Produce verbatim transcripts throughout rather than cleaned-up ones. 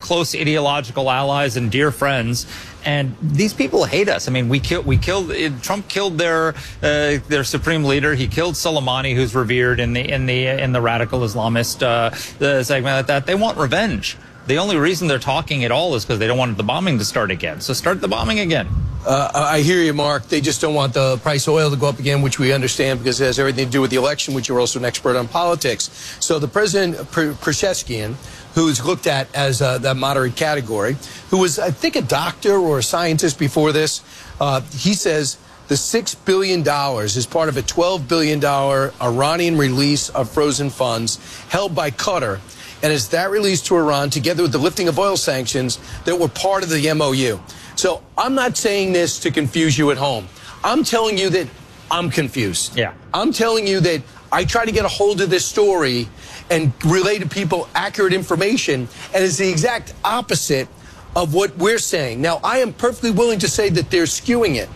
close ideological allies and dear friends. And these people hate us. I mean, we killed, we killed, Trump killed their, uh, their supreme leader. He killed Soleimani, who's revered in the, in the, in the radical Islamist, uh, the segment like that. They want revenge. The only reason they're talking at all is because they don't want the bombing to start again. So start the bombing again. Uh, I hear you, Mark. They just don't want the price of oil to go up again, which we understand because it has everything to do with the election, which you're also an expert on politics. So the president, Krisheshian, who's looked at as uh, that moderate category, who was, I think, a doctor or a scientist before this, uh, he says the six billion dollars is part of a twelve billion dollars Iranian release of frozen funds held by Qatar. And it's that release to Iran, together with the lifting of oil sanctions, that were part of the M O U. So I'm not saying this to confuse you at home. I'm telling you that I'm confused. Yeah. I'm telling you that I try to get a hold of this story and relay to people accurate information, and it's the exact opposite of what we're saying. Now, I am perfectly willing to say that they're skewing it,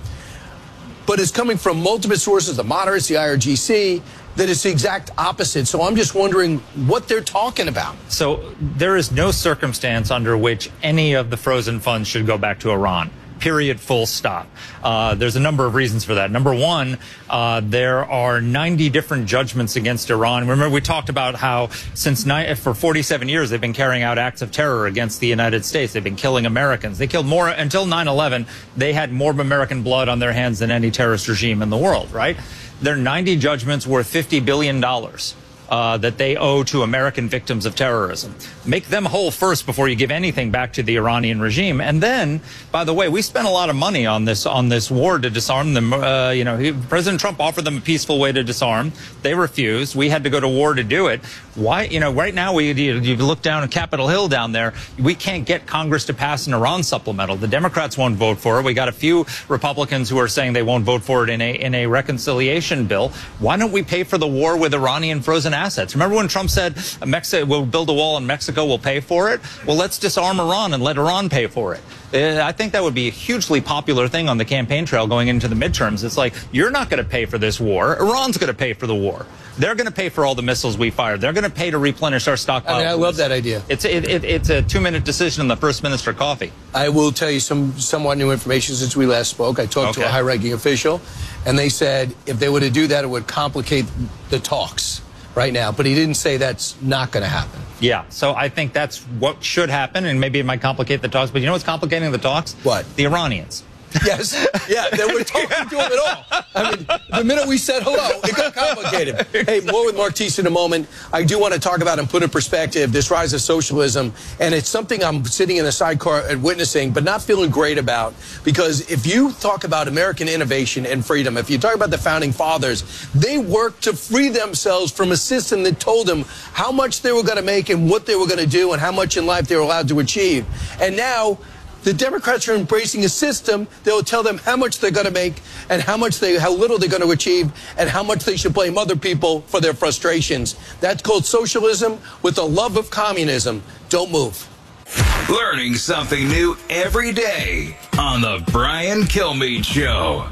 but it's coming from multiple sources, the moderates, the I R G C, that it's the exact opposite. So I'm just wondering what they're talking about. So there is no circumstance under which any of the frozen funds should go back to Iran. Period, full stop. Uh, there's a number of reasons for that. Number one, uh, there are ninety different judgments against Iran. Remember, we talked about how since ni- for forty-seven years they've been carrying out acts of terror against the United States. They've been killing Americans. They killed more until nine eleven. They had more American blood on their hands than any terrorist regime in the world, right? There are ninety judgments worth fifty billion dollars. Uh, that they owe to American victims of terrorism. Make them whole first before you give anything back to the Iranian regime. And then, by the way, we spent a lot of money on this on this war to disarm them. Uh, you know, he, President Trump offered them a peaceful way to disarm. They refused. We had to go to war to do it. Why? You know, right now, we you, you look down at Capitol Hill down there. We can't get Congress to pass an Iran supplemental. The Democrats won't vote for it. We got a few Republicans who are saying they won't vote for it in a in a reconciliation bill. Why don't we pay for the war with Iranian frozen assets? Remember when Trump said Mexico will build a wall and Mexico will pay for it? Well, let's disarm Iran and let Iran pay for it. Uh, I think that would be a hugely popular thing on the campaign trail going into the midterms. It's like, you're not going to pay for this war. Iran's going to pay for the war. They're going to pay for all the missiles we fired. They're going to pay to replenish our stockpile. I mean, I love that idea. It's it, it, it's a two-minute decision in the First Minister coffee. I will tell you some somewhat new information since we last spoke. I talked okay. to a high-ranking official, and they said if they were to do that, it would complicate the talks right now. But he didn't say that's not going to happen. Yeah, so I think that's what should happen, and maybe it might complicate the talks. But you know what's complicating the talks? What? The Iranians. Yes, yeah, they were talking to him at all. I mean, the minute we said hello, it got complicated. Hey, more with Mark Thies in a moment. I do want to talk about and put in perspective this rise of socialism, and it's something I'm sitting in the sidecar and witnessing, but not feeling great about, because if you talk about American innovation and freedom, if you talk about the Founding Fathers, they worked to free themselves from a system that told them how much they were going to make and what they were going to do and how much in life they were allowed to achieve. And now the Democrats are embracing a system that will tell them how much they're going to make and how much they, how little they're going to achieve and how much they should blame other people for their frustrations. That's called socialism with a love of communism. Don't move. Learning something new every day on the Brian Kilmeade Show.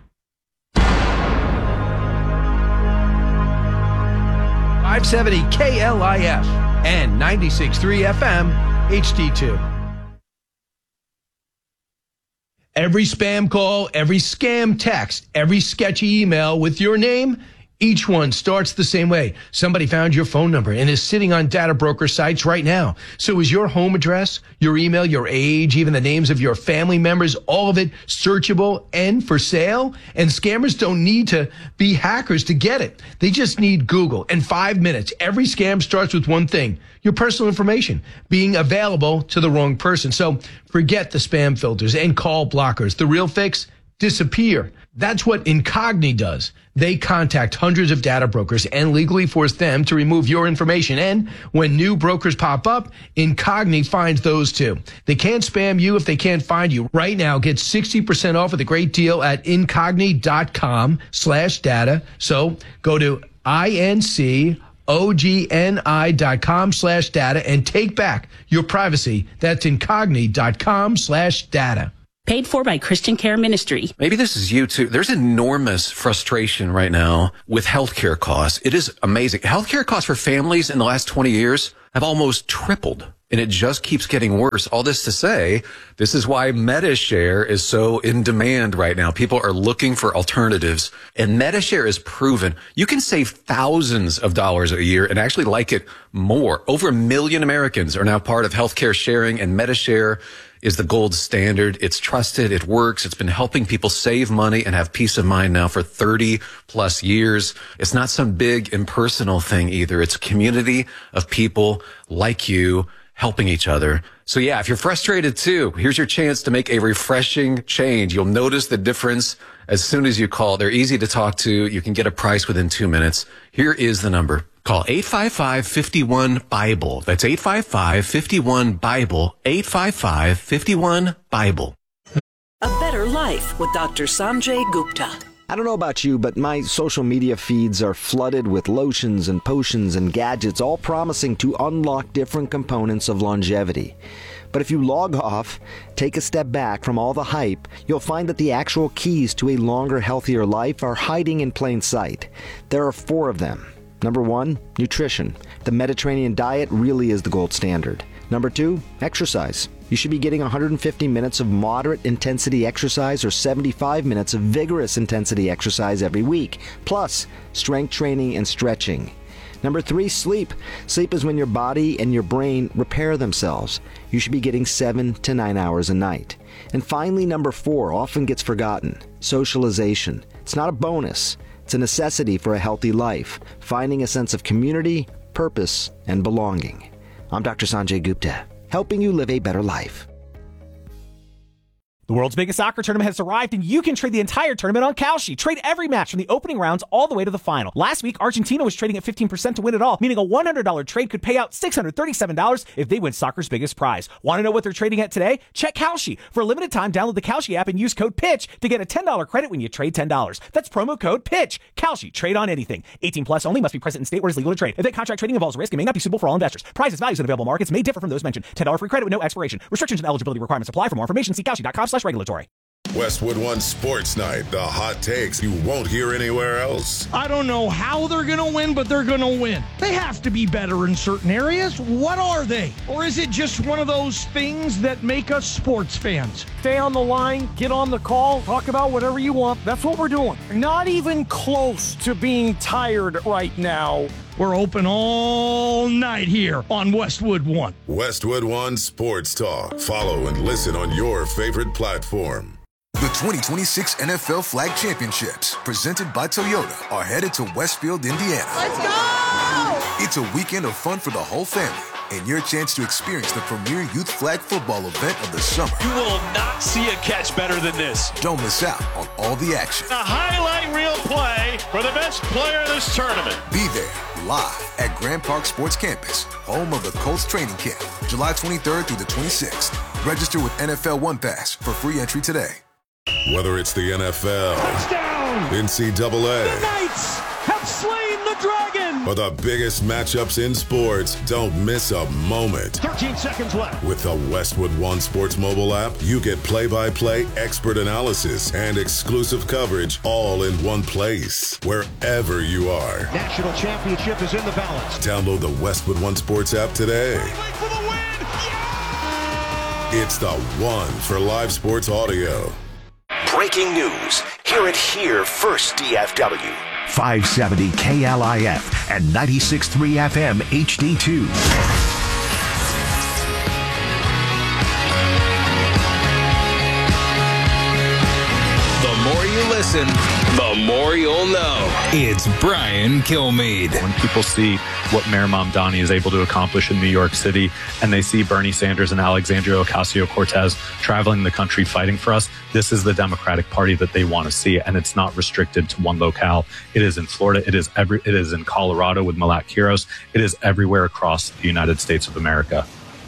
five seventy K L I F and ninety-six point three F M H D two. Every spam call, every scam text, every sketchy email with your name, each one starts the same way. Somebody found your phone number and is sitting on data broker sites right now. So is your home address, your email, your age, even the names of your family members, all of it searchable and for sale? And scammers don't need to be hackers to get it. They just need Google. In five minutes, every scam starts with one thing: your personal information being available to the wrong person. So forget the spam filters and call blockers. The real fix: disappear. That's what Incogni does. They contact hundreds of data brokers and legally force them to remove your information. And when new brokers pop up, Incogni finds those too. They can't spam you if they can't find you. Right now, get sixty percent off with a great deal at incogni.com slash data. So go to I-N-C O-G-N-I dot com slash data and take back your privacy. That's incogni.com slash data. Paid for by Christian Care Ministry. Maybe this is you too. There's enormous frustration right now with healthcare costs. It is amazing. Healthcare costs for families in the last twenty years have almost tripled. And it just keeps getting worse. All this to say, this is why MediShare is so in demand right now. People are looking for alternatives, and MediShare is proven you can save thousands of dollars a year and actually like it more. Over a million Americans are now part of healthcare sharing, and MediShare is the gold standard. It's trusted. It works. It's been helping people save money and have peace of mind now for thirty plus years. It's not some big impersonal thing either. It's a community of people like you helping each other. So yeah, if you're frustrated too, here's your chance to make a refreshing change. You'll notice the difference as soon as you call. They're easy to talk to. You can get a price within two minutes. Here is the number. Call eight five five, five one, BIBLE. That's eight five five, five one, BIBLE. eight five five, five one, BIBLE. A Better Life with Doctor Sanjay Gupta. I don't know about you, but my social media feeds are flooded with lotions and potions and gadgets, all promising to unlock different components of longevity. But if you log off, take a step back from all the hype, you'll find that the actual keys to a longer, healthier life are hiding in plain sight. There are four of them. Number one, nutrition. The Mediterranean diet really is the gold standard. Number two, exercise. You should be getting one hundred fifty minutes of moderate intensity exercise or seventy-five minutes of vigorous intensity exercise every week, plus strength training and stretching. Number three, sleep. Sleep is when your body and your brain repair themselves. You should be getting seven to nine hours a night. And finally, number four, often gets forgotten, socialization. It's not a bonus. It's a necessity for a healthy life, finding a sense of community, purpose, and belonging. I'm Doctor Sanjay Gupta, helping you live a better life. The world's biggest soccer tournament has arrived, and you can trade the entire tournament on Kalshi. Trade every match from the opening rounds all the way to the final. Last week, Argentina was trading at fifteen percent to win it all, meaning a one hundred dollars trade could pay out six hundred thirty-seven dollars if they win soccer's biggest prize. Want to know what they're trading at today? Check Kalshi. For a limited time, download the Kalshi app and use code PITCH to get a ten dollars credit when you trade ten dollars. That's promo code PITCH. Kalshi. Trade on anything. eighteen plus only. Must be present in state where it's legal to trade. Event contract trading involves risk and may not be suitable for all investors. Prizes, values, and available markets may differ from those mentioned. ten dollars free credit with no expiration. Restrictions and eligibility requirements apply. For more information, see Kalshi dot com slash regulatory. Westwood One Sports Night, the hot takes you won't hear anywhere else. I don't know how they're going to win, but they're going to win. They have to be better in certain areas. What are they? Or is it just one of those things that make us sports fans? Stay on the line, get on the call, talk about whatever you want. That's what we're doing. Not even close to being tired right now. We're open all night here on Westwood One. Westwood One Sports Talk. Follow and listen on your favorite platform. The twenty twenty-six N F L Flag Championships, presented by Toyota, are headed to Westfield, Indiana. Let's go! It's a weekend of fun for the whole family and your chance to experience the premier youth flag football event of the summer. You will not see a catch better than this. Don't miss out on all the action. A highlight reel play for the best player of this tournament. Be there live at Grand Park Sports Campus, home of the Colts training camp, July twenty-third through the twenty-sixth. Register with N F L One Pass for free entry today. Whether it's the N F L, touchdown, N C double A, the Knights have slain the dragon, or the biggest matchups in sports, don't miss a moment. thirteen seconds left. With the Westwood One Sports mobile app, you get play-by-play expert analysis and exclusive coverage all in one place, wherever you are. National championship is in the balance. Download the Westwood One Sports app today. For the win. Yeah! It's the one for live sports audio. Breaking news. Hear it here first, D F W. five seventy K L I F and ninety-six point three F M H D two. The more you listen, the more you'll know. It's Brian Kilmeade. When people see what Mayor Mamdani is able to accomplish in New York City, and they see Bernie Sanders and Alexandria Ocasio-Cortez traveling the country fighting for us, this is the Democratic Party that they want to see, and it's not restricted to one locale. It is in Florida. It is every. It is in Colorado with Malak Quiros. It is everywhere across the United States of America.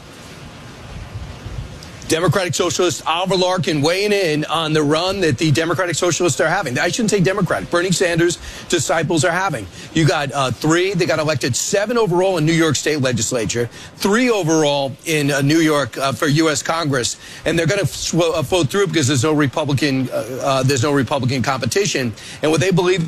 Democratic Socialist Alva Larkin weighing in on the run that the Democratic Socialists are having. I shouldn't say Democratic. Bernie Sanders' disciples are having. You got uh, three. They got elected seven overall in New York State legislature, three overall in uh, New York uh, for U S Congress, and they're going to uh, vote through because there's no Republican. Uh, uh, there's no Republican competition, and what they believe.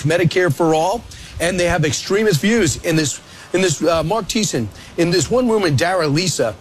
March, Medicare for all, and they have extremist views. In this, in this, uh, Mark Thiessen, in this one room in Dara Lisa,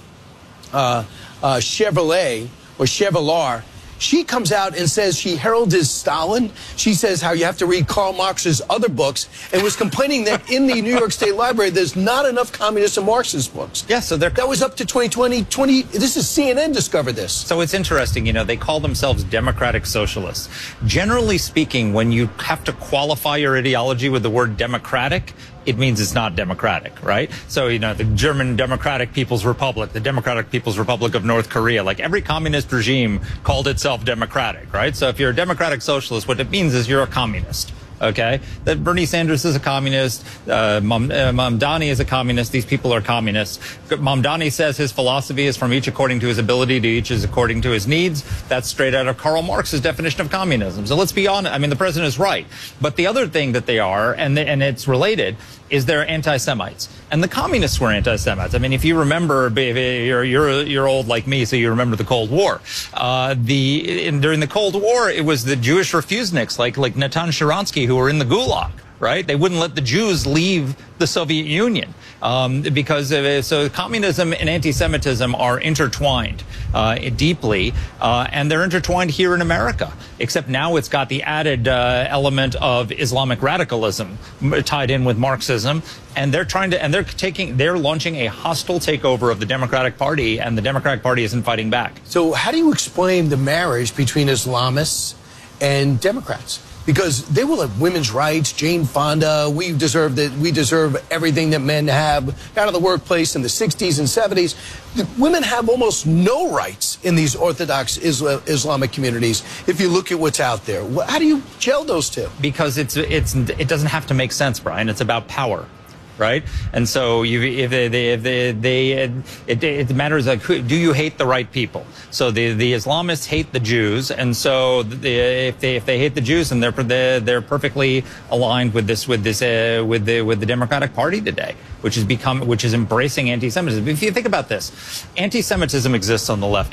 uh, uh, Chevrolet or Chevrolet, she comes out and says she heralded Stalin. She says how you have to read Karl Marx's other books, and was complaining that in the New York State Library there's not enough communist and Marxist books. Yeah, so they're, that was up to twenty twenty. twenty this is C N N discovered this. So it's interesting, you know, they call themselves democratic socialists. Generally speaking, when you have to qualify your ideology with the word democratic, it means it's not democratic, right? So, you know, the German Democratic People's Republic, the Democratic People's Republic of North Korea, like every communist regime called itself democratic, right? So if you're a democratic socialist, what it means is you're a communist. Okay, that Bernie Sanders is a communist, uh, Mam, uh, Mamdani is a communist, these people are communists. Mamdani says his philosophy is from each according to his ability to each is according to his needs. That's straight out of Karl Marx's definition of communism. So let's be honest, I mean, the president is right. But the other thing that they are, and, the, and it's related, is they're anti-Semites. And the communists were anti-Semites. I mean, if you remember, you're, you're, you're old like me, so you remember the Cold War. Uh, the, in, during the Cold War, it was the Jewish refuseniks like, like Natan Sharansky who were in the Gulag, right? They wouldn't let the Jews leave the Soviet Union um, because of it. So communism and anti-Semitism are intertwined uh, deeply, uh, and they're intertwined here in America, except now it's got the added uh, element of Islamic radicalism tied in with Marxism, and they're trying to, and they're taking, they're launching a hostile takeover of the Democratic Party, and the Democratic Party isn't fighting back. So how do you explain the marriage between Islamists and Democrats? Because they will have women's rights, Jane Fonda, we deserve that, we deserve everything that men have out of the workplace in the sixties and seventies. Women have almost no rights in these Orthodox Isla Islamic communities if you look at what's out there. How do you gel those two? Because it's, it's, it doesn't have to make sense, Brian. It's about power. Right, and so you, if they, they, if they, they it, it matters like who, do you hate the right people? So the the Islamists hate the Jews, and so the, if they if they hate the Jews, and they're they're, they're perfectly aligned with this with this uh, with the with the Democratic Party today, which has become which is embracing anti-Semitism. If you think about this, anti-Semitism exists on the left.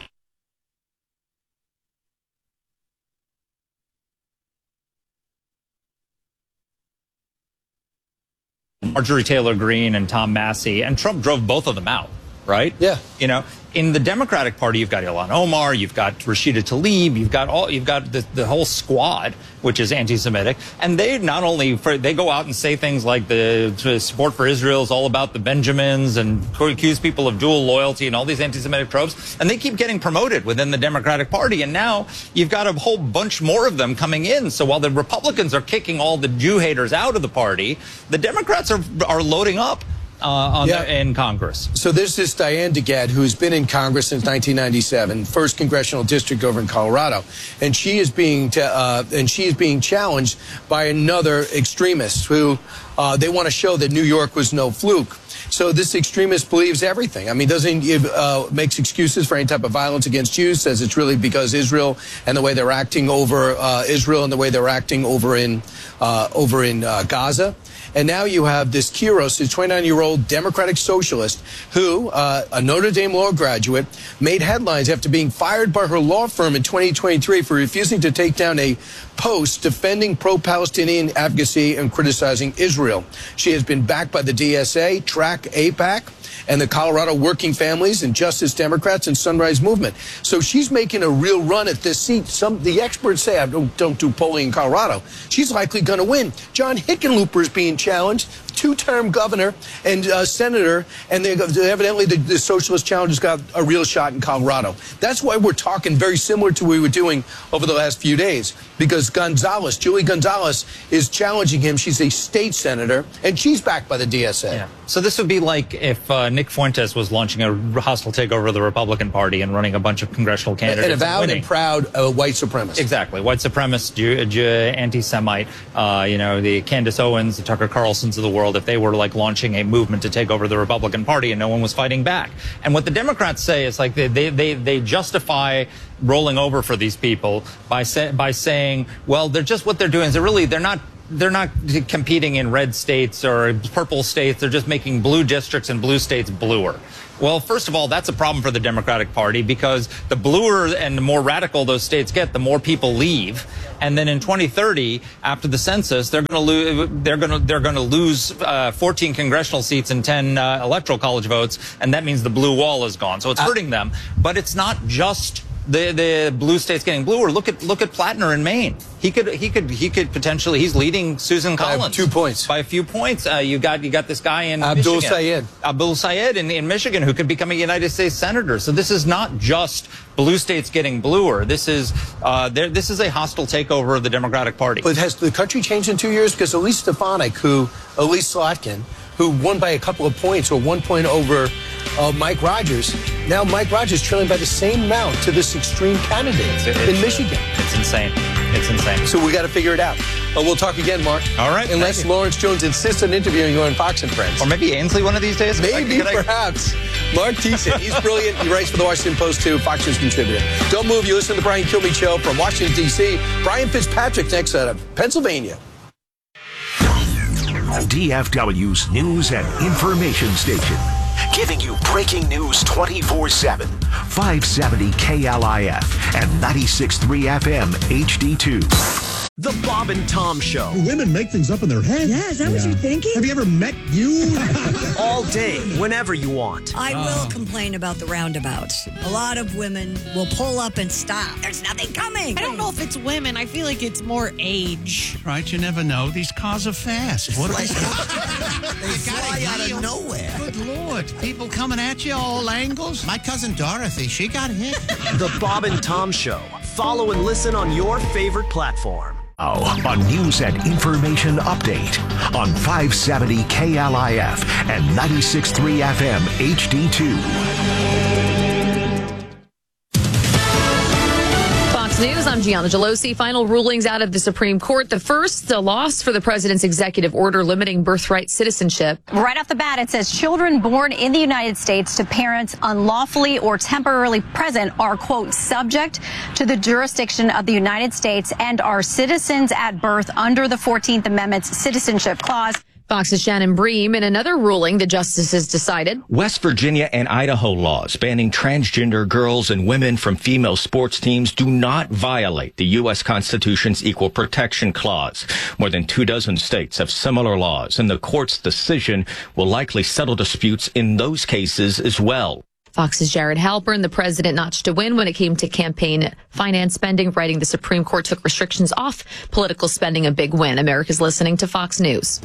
Marjorie Taylor Greene and Tom Massey, and Trump drove both of them out, right? Yeah. You know, in the Democratic Party, you've got Ilhan Omar, you've got Rashida Tlaib, you've got all, you've got the, the whole squad, which is anti-Semitic, and they not only for, they go out and say things like the support for Israel is all about the Benjamins, and accuse people of dual loyalty and all these anti-Semitic tropes, and they keep getting promoted within the Democratic Party, and now you've got a whole bunch more of them coming in. So while the Republicans are kicking all the Jew haters out of the party, the Democrats are are loading up. Uh, on yeah. the, in Congress. So there's this Diane DeGette who's been in Congress since nineteen ninety-seven, first congressional district over in Colorado, and she is being uh, and she is being challenged by another extremist who uh, they want to show that New York was no fluke. So this extremist believes everything. I mean, doesn't uh, makes excuses for any type of violence against Jews. Says it's really because Israel and the way they're acting over uh, Israel and the way they're acting over in uh, over in uh, Gaza. And now you have this Quiros, this twenty-nine-year-old Democratic socialist who, uh, a Notre Dame law graduate, made headlines after being fired by her law firm in twenty twenty-three for refusing to take down a post defending pro-Palestinian advocacy and criticizing Israel. She has been backed by the D S A, Track AIPAC, and the Colorado Working Families and Justice Democrats and Sunrise Movement. So she's making a real run at this seat. Some the experts say, I don't, don't do polling in Colorado, she's likely going to win. John Hickenlooper is being challenged, two-term governor and uh, senator, and they, evidently the, the socialist challenge has got a real shot in Colorado. That's why we're talking very similar to what we were doing over the last few days, because Gonzalez, Julie Gonzalez, is challenging him. She's a state senator, and she's backed by the D S A. Yeah. So this would be like if uh, Nick Fuentes was launching a hostile takeover of the Republican Party and running a bunch of congressional candidates. And avowed and, and proud uh, white supremacist. Exactly. White supremacist, Jew, Jew, anti-Semite, uh, you know, the Candace Owens, the Tucker Carlsons of the world, if they were like launching a movement to take over the Republican Party and no one was fighting back. And what the Democrats say is like they, they, they, they justify rolling over for these people by, say, by saying, well, they're just what they're doing is they're really, they're not They're not competing in red states or purple states. They're just making blue districts and blue states bluer. Well, first of all, that's a problem for the Democratic Party because the bluer and the more radical those states get, the more people leave. And then in twenty thirty, after the census, they're going to lose. They're going to they're going to lose uh, fourteen congressional seats and ten uh, electoral college votes, and that means the blue wall is gone. So it's hurting them. But it's not just the the blue states getting bluer. Look at look at Plattner in Maine. He could he could he could potentially. He's leading Susan Collins by two points. By a few points. Uh, you got you got this guy in Abdul Michigan, Sayed. Abdul Sayed in, in Michigan, who could become a United States senator. So this is not just blue states getting bluer. This is uh, there. This is a hostile takeover of the Democratic Party. But has the country changed in two years? Because Elise Stefanik, who Elise Slotkin, who won by a couple of points or one point over uh, Mike Rogers. Now Mike Rogers trailing by the same amount to this extreme candidate it's, it's, in Michigan. It's insane. It's insane. So we got to figure it out. But we'll talk again, Mark. All right. Unless Lawrence Jones insists on interviewing you on Fox and Friends. Or maybe Ainsley one of these days. Maybe, I, perhaps. Mark Thiessen. He's brilliant. He writes for the Washington Post, too. Fox News contributor. Don't move. You listen to the Brian Kilmeade Show from Washington, D C Brian Fitzpatrick next out of Pennsylvania. D F W's News and Information Station. Giving you breaking news twenty-four seven. five seventy K L I F and ninety-six point three F M H D two. The Bob and Tom Show. Women make things up in their head. Yeah, is that yeah. what you're thinking? Have you ever met you? All day, whenever you want. I oh. will complain about the roundabouts. A lot of women will pull up and stop. There's nothing coming. I don't know if it's women. I feel like it's more age. Right, you never know. These cars are fast. What are they? They fly out of nowhere. Good Lord. People coming at you all angles. My cousin Dorothy, she got hit. The Bob and Tom Show. Follow and listen on your favorite platform. Oh, a news and information update on five seventy K L I F and ninety-six point three F M H D two. Fox News, I'm Gianna Gelosi. Final rulings out of the Supreme Court. The first, a loss for the president's executive order limiting birthright citizenship. Right off the bat, it says children born in the United States to parents unlawfully or temporarily present are, quote, subject to the jurisdiction of the United States and are citizens at birth under the fourteenth Amendment's Citizenship Clause. Fox's Shannon Bream. In another ruling, the justices decided West Virginia and Idaho laws banning transgender girls and women from female sports teams do not violate the U S Constitution's Equal Protection Clause. More than two dozen states have similar laws, and the court's decision will likely settle disputes in those cases as well. Fox's Jared Halpern, the president notched a win when it came to campaign finance spending, writing the Supreme Court took restrictions off political spending, a big win. America's listening to Fox News.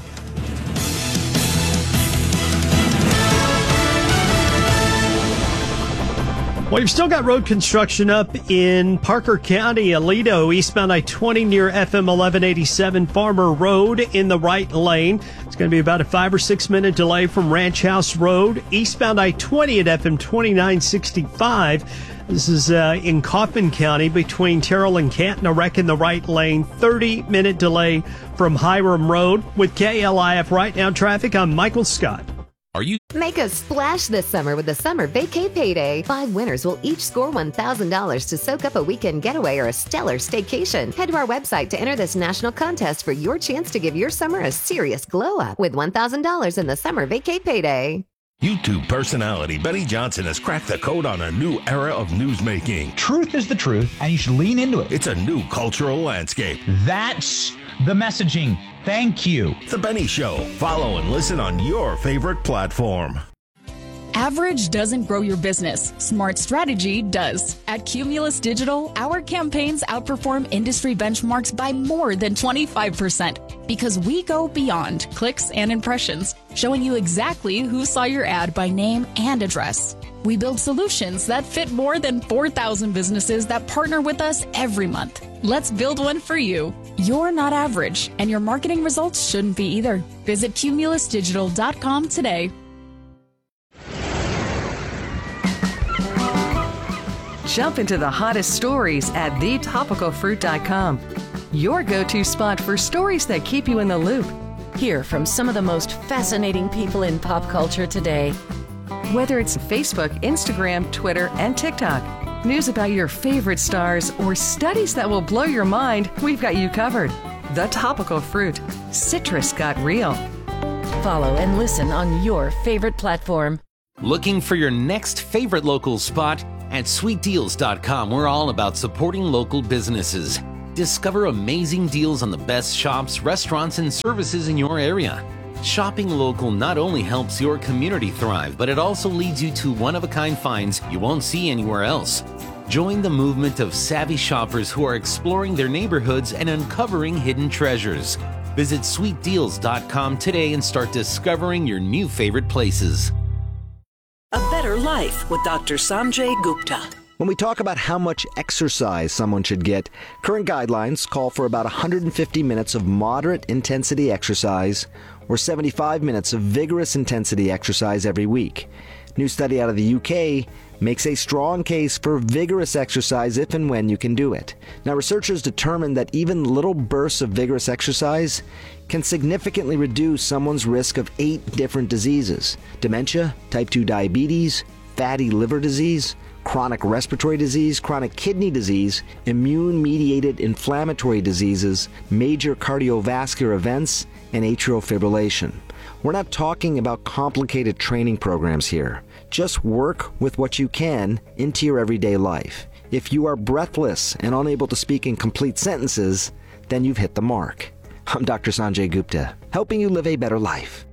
Well, you've still got road construction up in Parker County, Aledo, eastbound I twenty near F M eleven eighty-seven Farmer Road in the right lane. It's going to be about a five or six minute delay from Ranch House Road, eastbound I twenty at F M twenty-nine sixty-five. This is uh, in Kaufman County between Terrell and Canton, a wreck in the right lane, thirty minute delay from Hiram Road. With K L I F Right Now Traffic, I'm Michael Scott. Are you? Make a splash this summer with the Summer Vacay Payday. Five winners will each score one thousand dollars to soak up a weekend getaway or a stellar staycation. Head to our website to enter this national contest for your chance to give your summer a serious glow up with one thousand dollars in the Summer Vacay Payday. YouTube personality Benny Johnson has cracked the code on a new era of newsmaking. Truth is the truth, and you should lean into it. It's a new cultural landscape. That's the messaging. Thank you. The Benny Show. Follow and listen on your favorite platform. Average doesn't grow your business. Smart strategy does. At Cumulus Digital, our campaigns outperform industry benchmarks by more than twenty-five percent because we go beyond clicks and impressions, showing you exactly who saw your ad by name and address. We build solutions that fit more than four thousand businesses that partner with us every month. Let's build one for you. You're not average, and your marketing results shouldn't be either. Visit cumulus digital dot com today. Jump into the hottest stories at the topical fruit dot com. Your go-to spot for stories that keep you in the loop. Hear from some of the most fascinating people in pop culture today. Whether it's Facebook, Instagram, Twitter, and TikTok, news about your favorite stars, or studies that will blow your mind, we've got you covered. The Topical Fruit. Citrus got real. Follow and listen on your favorite platform. Looking for your next favorite local spot? At sweet deals dot com, we're all about supporting local businesses. Discover amazing deals on the best shops, restaurants, and services in your area. Shopping local not only helps your community thrive, but it also leads you to one-of-a-kind finds you won't see anywhere else. Join the movement of savvy shoppers who are exploring their neighborhoods and uncovering hidden treasures. Visit sweet deals dot com today and start discovering your new favorite places. A better life with Doctor Sanjay Gupta. When we talk about how much exercise someone should get, current guidelines call for about one hundred fifty minutes of moderate intensity exercise or seventy-five minutes of vigorous intensity exercise every week. New study out of the U K makes a strong case for vigorous exercise if and when you can do it. Now, researchers determined that even little bursts of vigorous exercise can significantly reduce someone's risk of eight different diseases: dementia, type two diabetes, fatty liver disease, chronic respiratory disease, chronic kidney disease, immune-mediated inflammatory diseases, major cardiovascular events, and atrial fibrillation. We're not talking about complicated training programs here. Just work with what you can into your everyday life. If you are breathless and unable to speak in complete sentences, then you've hit the mark. I'm Doctor Sanjay Gupta, helping you live a better life.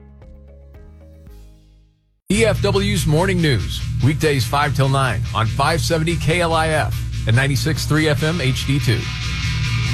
E F W's Morning News, weekdays five till nine on five seventy K L I F and ninety-six point three F M H D two.